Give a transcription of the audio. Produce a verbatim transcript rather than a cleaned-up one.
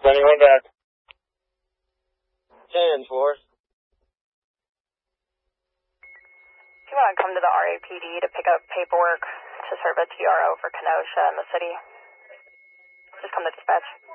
Anyone back? ten four. If you want to come to the R A P D to pick up paperwork to serve a T R O for Kenosha in the city, just come to dispatch.